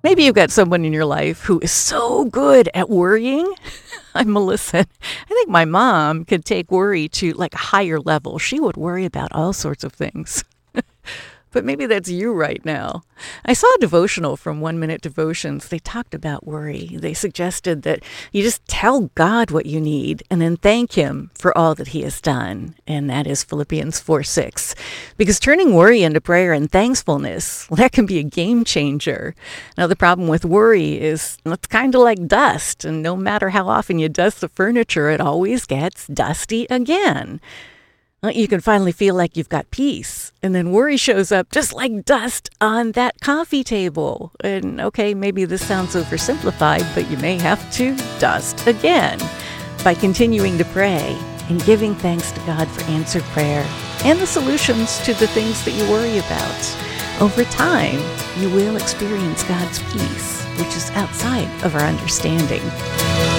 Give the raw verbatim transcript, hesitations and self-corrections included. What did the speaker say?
Maybe you've got someone in your life who is so good at worrying. I'm Melissa. I think my mom could take worry to like a higher level. She would worry about all sorts of things. But maybe that's you right now. I saw a devotional from One Minute Devotions. They talked about worry. They suggested that you just tell God what you need and then thank him for all that he has done. And that is Philippians four six. Because turning worry into prayer and thankfulness, well, that can be a game changer. Now, the problem with worry is it's kind of like dust. And no matter how often you dust the furniture, it always gets dusty again. You can finally feel like you've got peace. And then worry shows up just like dust on that coffee table. And okay, maybe this sounds oversimplified, but you may have to dust again by continuing to pray and giving thanks to God for answered prayer and the solutions to the things that you worry about. Over time, you will experience God's peace, which is outside of our understanding.